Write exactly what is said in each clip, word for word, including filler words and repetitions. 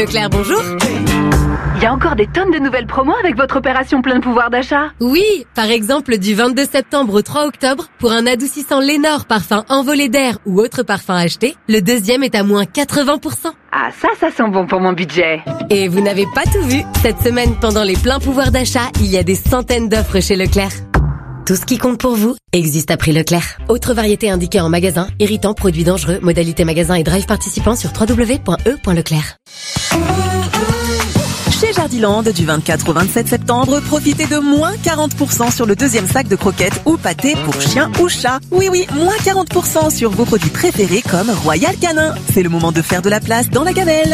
Leclerc, bonjour. Il y a encore des tonnes de nouvelles promos avec votre opération plein de pouvoir d'achat. Oui, par exemple du vingt-deux septembre au trois octobre, pour un adoucissant Lénore parfum envolé d'air ou autre parfum acheté, le deuxième est à moins quatre-vingts pour cent. Ah ça, ça sent bon pour mon budget. Et vous n'avez pas tout vu. Cette semaine, pendant les pleins pouvoirs d'achat, il y a des centaines d'offres chez Leclerc. Tout ce qui compte pour vous existe à prix Leclerc. Autre variété indiquée en magasin, irritant, produits dangereux, modalité magasin et drive participant sur w w w point e point leclerc. Chez Jardiland, du vingt-quatre au vingt-sept septembre, profitez de moins quarante pour cent sur le deuxième sac de croquettes ou pâtés pour chien ou chat. Oui, oui, moins quarante pour cent sur vos produits préférés comme Royal Canin. C'est le moment de faire de la place dans la gamelle.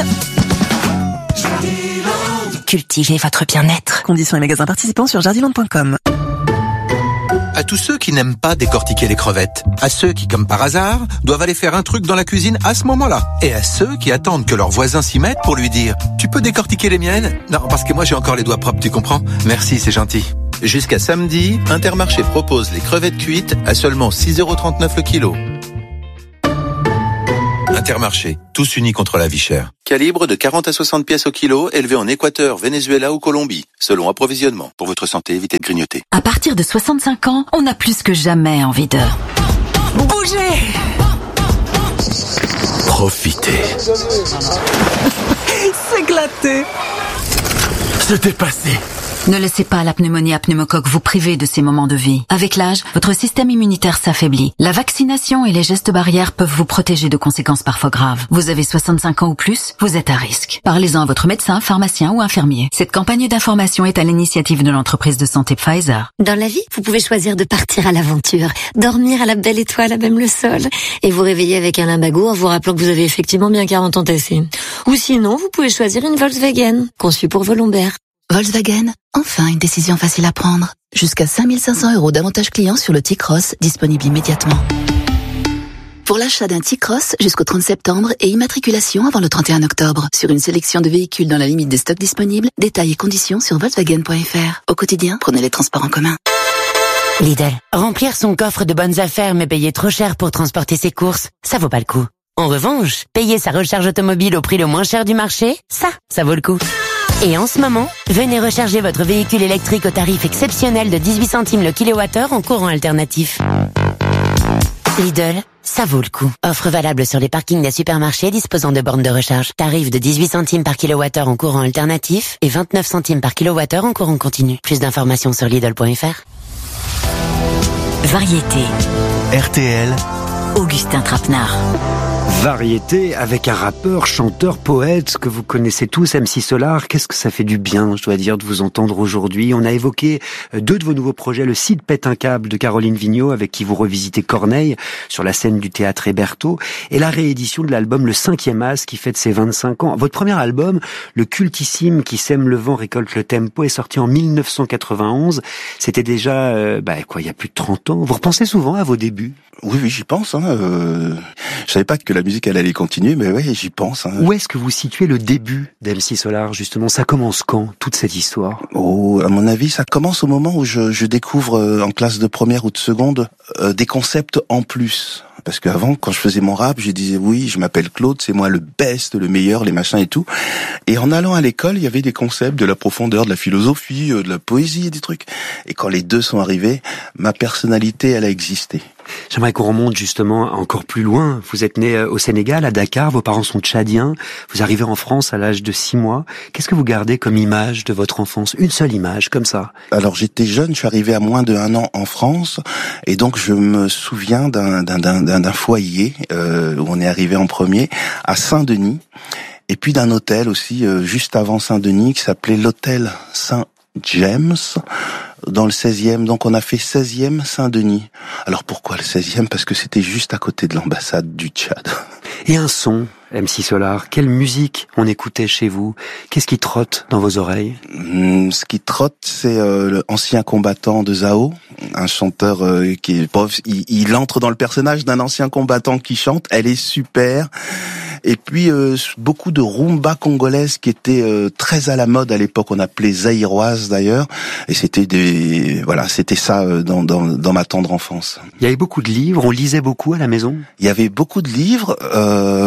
Cultivez votre bien-être. Conditions et magasins participants sur jardiland point com. À tous ceux qui n'aiment pas décortiquer les crevettes, à ceux qui, comme par hasard, doivent aller faire un truc dans la cuisine à ce moment-là, et à ceux qui attendent que leurs voisins s'y mettent pour lui dire « Tu peux décortiquer les miennes ?» Non, parce que moi j'ai encore les doigts propres, tu comprends ? Merci, c'est gentil. Jusqu'à samedi, Intermarché propose les crevettes cuites à seulement six euros trente-neuf le kilo. Intermarché, tous unis contre la vie chère. Calibre de quarante à soixante pièces au kilo, élevé en Équateur, Venezuela ou Colombie. Selon approvisionnement. Pour votre santé, évitez de grignoter. À partir de soixante-cinq ans, on a plus que jamais envie de bouger. Profitez. S'éclater. Se dépasser. Ne laissez pas la pneumonie à pneumocoque vous priver de ces moments de vie. Avec l'âge, votre système immunitaire s'affaiblit. La vaccination et les gestes barrières peuvent vous protéger de conséquences parfois graves. Vous avez soixante-cinq ans ou plus, vous êtes à risque. Parlez-en à votre médecin, pharmacien ou infirmier. Cette campagne d'information est à l'initiative de l'entreprise de santé Pfizer. Dans la vie, vous pouvez choisir de partir à l'aventure, dormir à la belle étoile, à même le sol, et vous réveiller avec un limbago en vous rappelant que vous avez effectivement bien quarante ans tassés. Ou sinon, vous pouvez choisir une Volkswagen, conçue pour vos lombaires. Volkswagen, enfin une décision facile à prendre. Jusqu'à cinq mille cinq cents euros d'avantages clients sur le T-Cross, disponible immédiatement. Pour l'achat d'un T-Cross jusqu'au trente septembre et immatriculation avant le trente et un octobre. Sur une sélection de véhicules dans la limite des stocks disponibles, détails et conditions sur volkswagen point f r. Au quotidien, prenez les transports en commun. Lidl, remplir son coffre de bonnes affaires mais payer trop cher pour transporter ses courses, ça vaut pas le coup. En revanche, payer sa recharge automobile au prix le moins cher du marché, ça, ça vaut le coup. Et en ce moment, venez recharger votre véhicule électrique au tarif exceptionnel de dix-huit centimes le kilowattheure en courant alternatif. Lidl, ça vaut le coup. Offre valable sur les parkings des supermarchés disposant de bornes de recharge. Tarif de dix-huit centimes par kilowattheure en courant alternatif et vingt-neuf centimes par kilowattheure en courant continu. Plus d'informations sur lidl point f r. Variété. R T L. Augustin Trapenard. Variété avec un rappeur, chanteur, poète que vous connaissez tous, M C Solar. Qu'est-ce que ça fait du bien, je dois dire, de vous entendre aujourd'hui. On a évoqué deux de vos nouveaux projets, le Cid pète un câble de Caroline Vigneault, avec qui vous revisitez Corneille sur la scène du théâtre Hébertot, et la réédition de l'album Le Cinquième As qui fête ses vingt-cinq ans. Votre premier album, le cultissime Qui sème le vent récolte le tempo, est sorti en mille neuf cent quatre-vingt-onze. C'était déjà, euh, bah quoi, il y a plus de trente ans. Vous repensez souvent à vos débuts? Oui, oui, j'y pense. Hein. Euh, je savais pas que la musique elle allait continuer, mais oui, j'y pense. Hein. Où est-ce que vous situez le début d'M C Solar, justement? Ça commence quand, toute cette histoire? Oh, à mon avis, ça commence au moment où je, je découvre euh, en classe de première ou de seconde euh, des concepts en plus. Parce qu'avant, quand je faisais mon rap, je disais oui, je m'appelle Claude, c'est moi le best, le meilleur, les machins et tout. Et en allant à l'école, il y avait des concepts de la profondeur, de la philosophie, de la poésie et des trucs. Et quand les deux sont arrivés, ma personnalité, elle a existé. J'aimerais qu'on remonte justement encore plus loin. Vous êtes né au Sénégal, à Dakar, vos parents sont tchadiens, vous arrivez en France à l'âge de six mois. Qu'est-ce que vous gardez comme image de votre enfance? Une seule image, comme ça. Alors j'étais jeune, je suis arrivé à moins de un an en France, et donc je me souviens d'un, d'un, d'un, d'un foyer euh, où on est arrivé en premier, à Saint-Denis, et puis d'un hôtel aussi, euh, juste avant Saint-Denis, qui s'appelait l'hôtel Saint-James, dans le seizième, donc on a fait seizième Saint-Denis. Alors pourquoi le seizième? Parce que c'était juste à côté de l'ambassade du Tchad. Et un son, M C Solar, quelle musique on écoutait chez vous? Qu'est-ce qui trotte dans vos oreilles? Mmh, ce qui trotte, c'est euh, l'ancien combattant de Zao, un chanteur euh, qui est pauvre, il, il entre dans le personnage d'un ancien combattant qui chante, elle est super. Et puis euh, beaucoup de rumba congolaise qui était euh, très à la mode à l'époque, on appelait zaïroise d'ailleurs, et c'était des voilà, c'était ça euh, dans, dans dans ma tendre enfance. Il y avait beaucoup de livres, on lisait beaucoup à la maison. Il y avait beaucoup de livres, euh,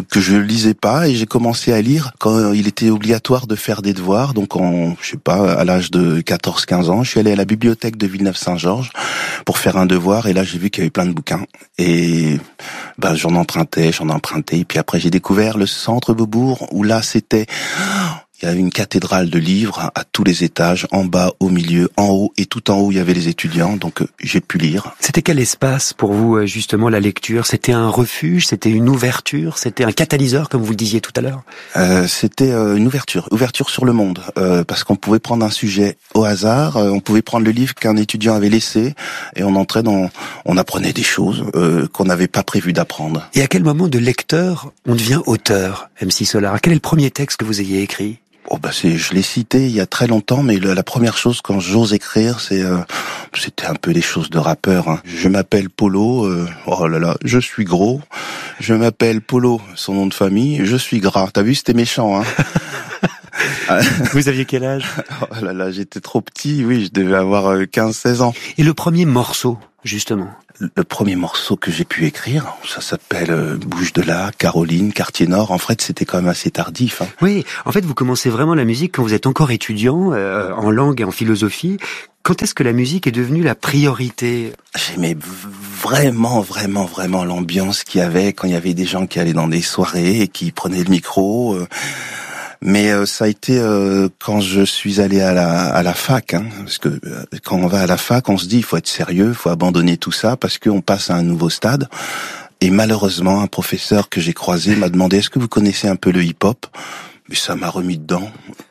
que je lisais pas et j'ai commencé à lire quand il était obligatoire de faire des devoirs. Donc en, je sais pas, à l'âge de quatorze quinze ans, je suis allé à la bibliothèque de Villeneuve-Saint-Georges pour faire un devoir et là j'ai vu qu'il y avait plein de bouquins et ben j'en empruntais, j'en empruntais et puis après j'ai découvert le centre Beaubourg où là c'était il y avait une cathédrale de livres à tous les étages, en bas, au milieu, en haut, et tout en haut, il y avait les étudiants, donc euh, j'ai pu lire. C'était quel espace pour vous, justement, la lecture? C'était un refuge, c'était une ouverture, c'était un catalyseur, comme vous le disiez tout à l'heure? euh, C'était euh, une ouverture, ouverture sur le monde, euh, parce qu'on pouvait prendre un sujet au hasard, euh, on pouvait prendre le livre qu'un étudiant avait laissé, et on entrait dans... on apprenait des choses euh, qu'on n'avait pas prévu d'apprendre. Et à quel moment de lecteur on devient auteur, M C Solar? Quel est le premier texte que vous ayez écrit? Oh bah c'est, je l'ai cité il y a très longtemps, mais le, la première chose quand j'ose écrire, c'est, euh, c'était un peu des choses de rappeur. Hein. Je m'appelle Polo. Euh, oh là là, je suis gros. Je m'appelle Polo, son nom de famille. Je suis gras. T'as vu, c'était méchant. Hein. Vous aviez quel âge? Oh là là, j'étais trop petit. Oui, je devais avoir quinze seize ans. Et le premier morceau, justement? Le premier morceau que j'ai pu écrire, ça s'appelle euh, Bouge de là, Caroline, Quartier Nord. En fait, c'était quand même assez tardif. Hein. Oui, en fait, vous commencez vraiment la musique quand vous êtes encore étudiant, euh, en langue et en philosophie. Quand est-ce que la musique est devenue la priorité? J'aimais vraiment, vraiment, vraiment l'ambiance qu'il y avait quand il y avait des gens qui allaient dans des soirées et qui prenaient le micro. Euh, Mais euh, ça a été euh, quand je suis allé à la à la fac, hein, parce que euh, quand on va à la fac, on se dit il faut être sérieux, il faut abandonner tout ça parce qu'on passe à un nouveau stade. Et malheureusement, un professeur que j'ai croisé m'a demandé est-ce que vous connaissez un peu le hip-hop? Mais ça m'a remis dedans.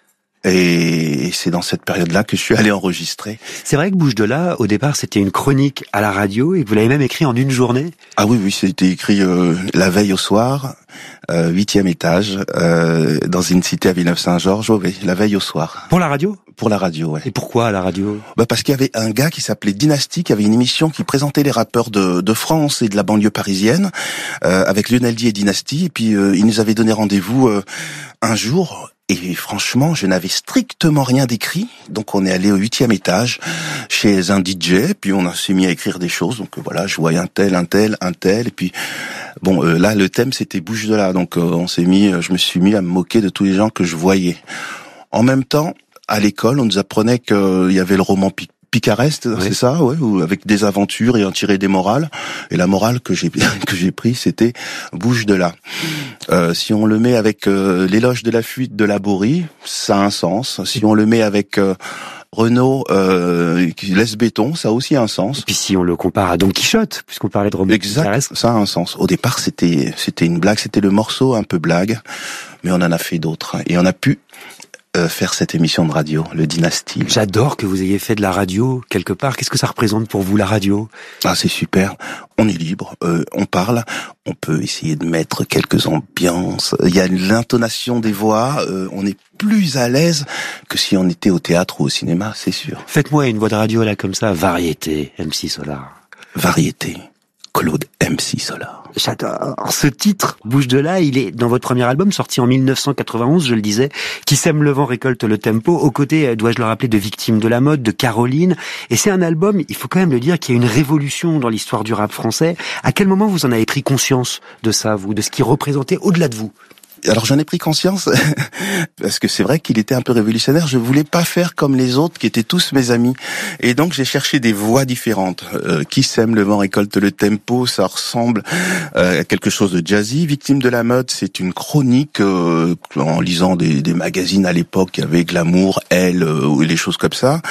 Et c'est dans cette période-là que je suis allé enregistrer. C'est vrai que Bouge de là, au départ, c'était une chronique à la radio et que vous l'avez même écrit en une journée? Ah oui, oui, c'était écrit euh, la veille au soir, euh, huitième étage, euh, dans une cité à Villeneuve-Saint-Georges, oh, oui, la veille au soir. Pour la radio? Pour la radio, ouais. Et pourquoi à la radio? Bah parce qu'il y avait un gars qui s'appelait Dynasty, qui avait une émission qui présentait les rappeurs de, de France et de la banlieue parisienne, euh, avec Lionel D et Dynasty, et puis euh, il nous avait donné rendez-vous euh, un jour. Et franchement, je n'avais strictement rien d'écrit. Donc on est allé au huitième étage chez un D J, puis on s'est mis à écrire des choses. Donc voilà, je voyais un tel, un tel, un tel, et puis bon, euh, là le thème c'était Bouge de là. Donc euh, on s'est mis, je me suis mis à me moquer de tous les gens que je voyais. En même temps, à l'école, on nous apprenait qu'il y avait le roman pic picaresque, oui. C'est ça, ouais, ou avec des aventures et en tirer des morales. Et la morale que j'ai que j'ai pris, c'était Bouge de là. Euh, si on le met avec euh, l'éloge de la fuite de Laborie, ça a un sens. Si on le met avec euh, Renaud euh, qui laisse béton, ça a aussi un sens. Et puis si on le compare à Don Quichotte, puisqu'on parlait de roman picaresque, ça a un sens. Au départ, c'était c'était une blague, c'était le morceau un peu blague, mais on en a fait d'autres et on a pu Euh, faire cette émission de radio, le Dynasty. J'adore que vous ayez fait de la radio quelque part. Qu'est-ce que ça représente pour vous, la radio? Ah, c'est super. On est libre, euh, on parle, on peut essayer de mettre quelques ambiances. Il y a l'intonation des voix, euh, on est plus à l'aise que si on était au théâtre ou au cinéma, c'est sûr. Faites-moi une voix de radio là comme ça, variété, M C Solar. Variété, Claude M C Solar. J'adore. Ce titre, Bouge de là, il est dans votre premier album, sorti en mille neuf cent quatre-vingt-onze, je le disais, Qui sème le vent récolte le tempo, aux côtés, dois-je le rappeler, de Victime de la mode, de Caroline. Et c'est un album, il faut quand même le dire, qui a une révolution dans l'histoire du rap français. À quel moment vous en avez pris conscience de ça, vous, de ce qu'il représentait au-delà de vous? Alors j'en ai pris conscience parce que c'est vrai qu'il était un peu révolutionnaire. Je voulais pas faire comme les autres qui étaient tous mes amis, et donc j'ai cherché des voix différentes. Euh, Qui sème le vent récolte le tempo, ça ressemble euh, à quelque chose de jazzy. Victime de la mode, c'est une chronique euh, en lisant des, des magazines à l'époque. Il y avait Glamour, Elle, euh, ou les choses comme ça.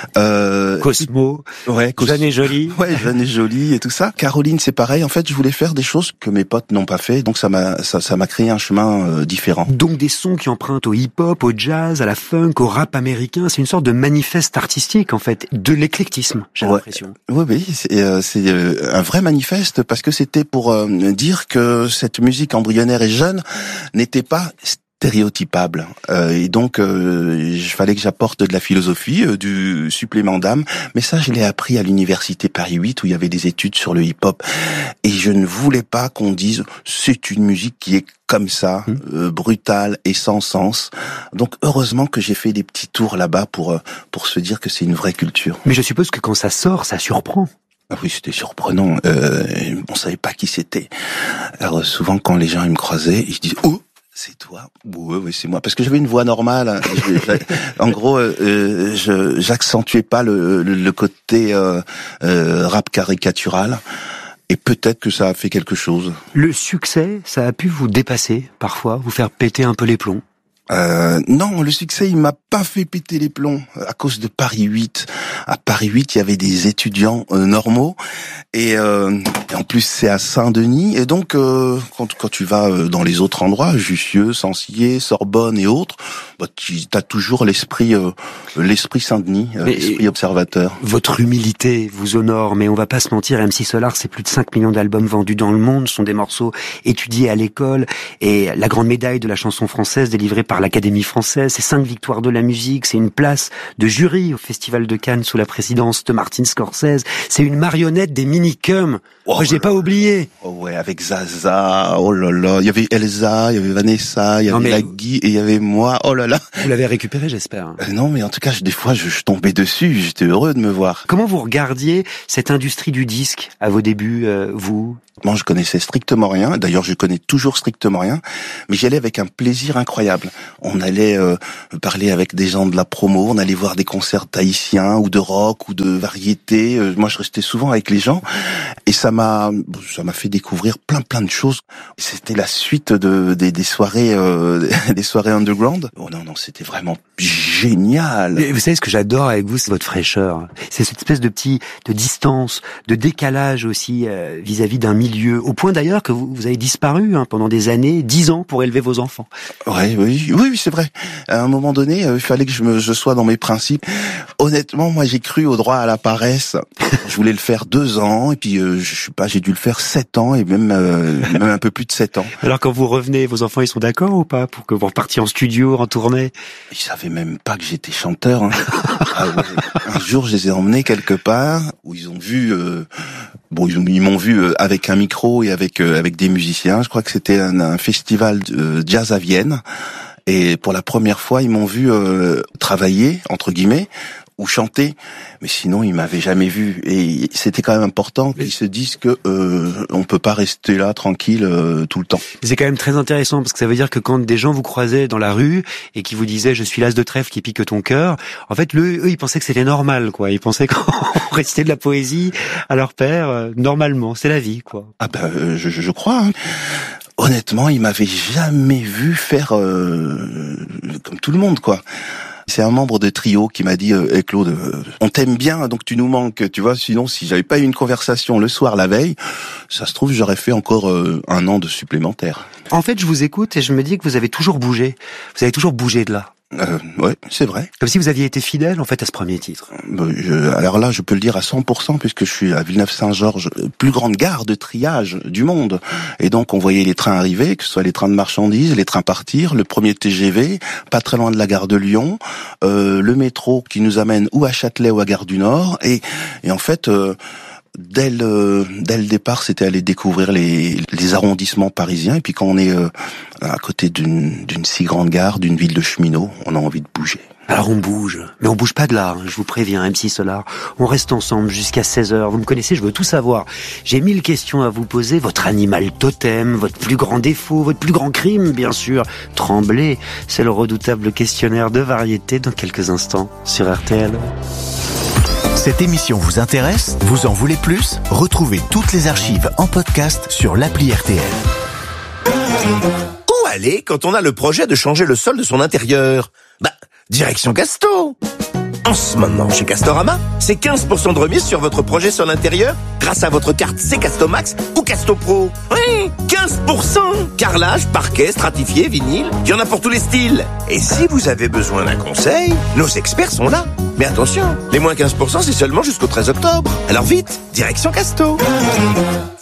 Euh, Cosmo, ouais, Cos- Jeanne et Jolie, ouais, Jeanne et Jolie et tout ça. Caroline, c'est pareil. En fait, je voulais faire des choses que mes potes n'ont pas fait, donc ça m'a ça, ça m'a créé un chemin différents. Donc des sons qui empruntent au hip-hop, au jazz, à la funk, au rap américain. C'est une sorte de manifeste artistique, en fait, de l'éclectisme, j'ai ouais. l'impression. Oui, oui, c'est, euh, c'est euh, un vrai manifeste parce que c'était pour euh, dire que cette musique embryonnaire et jeune n'était pas stéréotypable. Euh, et donc, euh, il fallait que j'apporte de la philosophie, euh, du supplément d'âme. Mais ça, je l'ai appris à l'université Paris huit où il y avait des études sur le hip-hop. Et je ne voulais pas qu'on dise c'est une musique qui est comme ça, mmh. euh, brutale et sans sens. Donc, heureusement que j'ai fait des petits tours là-bas pour euh, pour se dire que c'est une vraie culture. Mais je suppose que quand ça sort, ça surprend. Ah oui, c'était surprenant. Euh, on savait pas qui c'était. Alors souvent, quand les gens ils me croisaient, ils se disaient « Oh, c'est toi ?» Oui, oui, c'est moi. Parce que j'avais une voix normale. Je, je, en gros, euh, je j'accentuais pas le, le, le côté euh, euh, rap caricatural. Et peut-être que ça a fait quelque chose. Le succès, ça a pu vous dépasser parfois, vous faire péter un peu les plombs? Euh, non, le succès, il m'a pas fait péter les plombs à cause de Paris huit. À Paris huit, il y avait des étudiants euh, normaux et, euh, et en plus c'est à Saint-Denis et donc euh, quand quand tu vas euh, dans les autres endroits, Jussieu, Sancier, Sorbonne et autres, bah tu as toujours l'esprit euh, l'esprit Saint-Denis, euh, l'esprit observateur. Votre humilité vous honore, mais on va pas se mentir, M C Solar, c'est plus de cinq millions d'albums vendus dans le monde, ce sont des morceaux étudiés à l'école et la grande médaille de la chanson française délivrée par l'Académie française, c'est cinq victoires de la musique, c'est une place de jury au Festival de Cannes sous la présidence de Martin Scorsese, c'est une marionnette des minicums. Oh, j'ai pas oublié. Oh ouais, avec Zaza, oh là là, il y avait Elsa, il y avait Vanessa, il y avait mais... la Guy et il y avait moi, oh là là. Vous l'avez récupéré, j'espère. Euh, non, mais en tout cas, des fois, je, je tombais dessus, j'étais heureux de me voir. Comment vous regardiez cette industrie du disque à vos débuts, euh, vous? Moi, je connaissais strictement rien. D'ailleurs, je connais toujours strictement rien. Mais j'y allais avec un plaisir incroyable. On allait euh, parler avec des gens de la promo, on allait voir des concerts tahitiens ou de rock ou de variété. Euh, moi, je restais souvent avec les gens et ça m'a, ça m'a fait découvrir plein, plein de choses. C'était la suite de des, des soirées, euh, des soirées underground. Oh non, non, c'était vraiment génial. Mais vous savez ce que j'adore avec vous, c'est votre fraîcheur. C'est cette espèce de petit, de distance, de décalage aussi euh, vis-à-vis d'un milieu, au point d'ailleurs que vous, vous avez disparu hein, pendant des années, dix ans pour élever vos enfants. Ouais, oui, oui, oui, c'est vrai. À un moment donné, euh, il fallait que je me, je sois dans mes principes. Honnêtement, moi, j'ai cru au droit à la paresse. Je voulais le faire deux ans, et puis euh, je sais pas, j'ai dû le faire sept ans, et même euh, même un peu plus de sept ans. Alors quand vous revenez, vos enfants, ils sont d'accord ou pas pour que vous repartiez en studio, en tournée? Ils savaient même pas que j'étais chanteur. Hein. Ah ouais. Un jour, je les ai emmenés quelque part où ils ont vu, euh, bon, ils, ont, ils m'ont vu euh, avec un micro et avec euh, avec des musiciens. Je crois que c'était un, un festival de jazz à Vienne. Et pour la première fois, ils m'ont vu euh, travailler entre guillemets ou chanter, mais sinon ils m'avaient jamais vu. Et c'était quand même important qu'ils se disent que euh, on peut pas rester là tranquille euh, tout le temps. C'est quand même très intéressant parce que ça veut dire que quand des gens vous croisaient dans la rue et qui vous disaient je suis l'as de trèfle qui pique ton cœur, en fait le, eux ils pensaient que c'était normal quoi. Ils pensaient qu'on restait de la poésie à leur père euh, normalement, c'est la vie quoi. Ah ben euh, je, je crois. Hein. Honnêtement, ils m'avaient jamais vu faire euh, comme tout le monde quoi. C'est un membre de Trio qui m'a dit euh, hey Claude, euh, on t'aime bien donc tu nous manques, tu vois, sinon si j'avais pas eu une conversation le soir la veille, ça se trouve j'aurais fait encore euh, un an de supplémentaire. En fait, je vous écoute et je me dis que vous avez toujours bougé. Vous avez toujours bougé de là. Euh, ouais, c'est vrai. Comme si vous aviez été fidèle, en fait, à ce premier titre. Euh, je, alors là, je peux le dire à cent pour cent puisque je suis à Villeneuve-Saint-Georges, plus grande gare de triage du monde. Et donc, on voyait les trains arriver, que ce soit les trains de marchandises, les trains partir, le premier T G V, pas très loin de la gare de Lyon, euh, le métro qui nous amène ou à Châtelet ou à Gare du Nord. Et, et en fait... Euh, Dès le, dès le départ, c'était aller découvrir les, les arrondissements parisiens. Et puis quand on est euh, à côté d'une, d'une si grande gare, d'une ville de cheminots, on a envie de bouger. Alors on bouge, mais on bouge pas de là, hein, je vous préviens, M C Solar. On reste ensemble jusqu'à seize heures. Vous me connaissez, je veux tout savoir. J'ai mille questions à vous poser. Votre animal totem, votre plus grand défaut, votre plus grand crime, bien sûr. Trembler, c'est le redoutable questionnaire de variété dans quelques instants sur R T L. Cette émission vous intéresse? Vous en voulez plus? Retrouvez toutes les archives en podcast sur l'appli R T L. Où aller quand on a le projet de changer le sol de son intérieur? Bah, direction Casto. En ce moment, chez Castorama, c'est quinze pour cent de remise sur votre projet sur l'intérieur grâce à votre carte C Casto Max ou Casto Pro. Oui, quinze pour cent. Carrelage, parquet, stratifié, vinyle, il y en a pour tous les styles. Et si vous avez besoin d'un conseil, nos experts sont là. Mais attention, les moins quinze pour cent, c'est seulement jusqu'au treize octobre. Alors vite, direction Casto.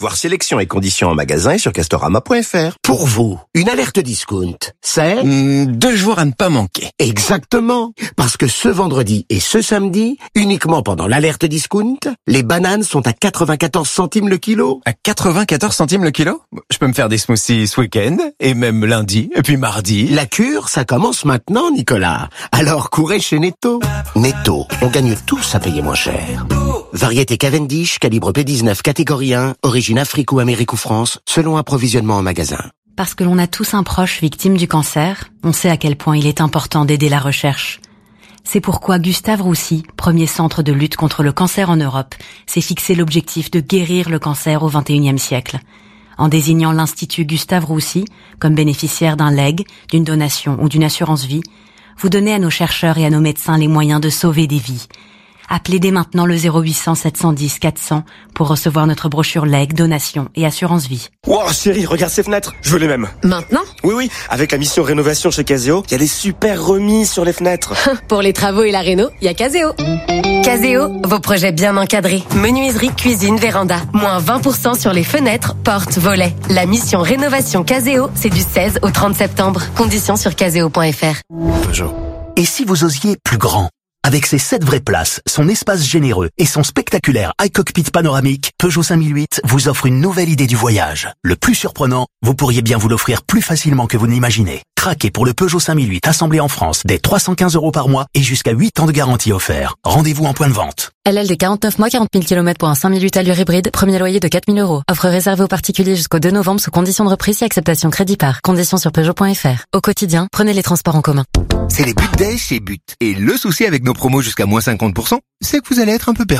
Voir sélection et conditions en magasin et sur castorama point f r. Pour vous, une alerte discount, c'est mmh, deux jours à ne pas manquer. Exactement, parce que ce vendredi et ce samedi, uniquement pendant l'alerte discount, les bananes sont à quatre-vingt-quatorze centimes le kilo. À quatre-vingt-quatorze centimes le kilo? Je peux me faire des smoothies ce week-end, et même lundi, et puis mardi. La cure, ça commence maintenant, Nicolas. Alors courez chez Netto. Netto, on gagne tous à payer moins cher. Variété Cavendish, calibre P dix-neuf, catégorie un, origine Afrique ou Amérique ou France, selon approvisionnement en magasin. Parce que l'on a tous un proche victime du cancer, on sait à quel point il est important d'aider la recherche. C'est pourquoi Gustave Roussy, premier centre de lutte contre le cancer en Europe, s'est fixé l'objectif de guérir le cancer au vingt et unième siècle. En désignant l'Institut Gustave Roussy comme bénéficiaire d'un legs, d'une donation ou d'une assurance vie, vous donnez à nos chercheurs et à nos médecins les moyens de sauver des vies. Appelez dès maintenant le zéro huit cents sept cent dix quatre cents pour recevoir notre brochure legs, donation et assurance vie. Wow, chérie, regarde ces fenêtres, je veux les mêmes. Maintenant? Oui, oui, avec la mission rénovation chez Caseo, il y a des super remises sur les fenêtres. Pour les travaux et la réno, il y a Caseo. Caseo, vos projets bien encadrés. Menuiserie, cuisine, véranda. Moins vingt pour cent sur les fenêtres, portes, volets. La mission rénovation Caseo, c'est du seize au trente septembre. Conditions sur caseo point f r. Peugeot. Et si vous osiez plus grand? Avec ses sept vraies places, son espace généreux et son spectaculaire iCockpit panoramique, Peugeot cinq mille huit vous offre une nouvelle idée du voyage. Le plus surprenant, vous pourriez bien vous l'offrir plus facilement que vous ne l'imaginez. Craquez pour le Peugeot cinq mille huit assemblé en France dès trois cent quinze euros par mois et jusqu'à huit ans de garantie offert. Rendez-vous en point de vente. L L D quarante-neuf mois, quarante mille kilomètres pour un cinq mille huit allure hybride, premier loyer de quatre mille euros. Offre réservée aux particuliers jusqu'au deux novembre sous conditions de reprise et acceptation crédit par. Conditions sur Peugeot point f r. Au quotidien, prenez les transports en commun. C'est les But Days chez But. Et le souci avec nos promos jusqu'à moins cinquante pour cent, c'est que vous allez être un peu perdu.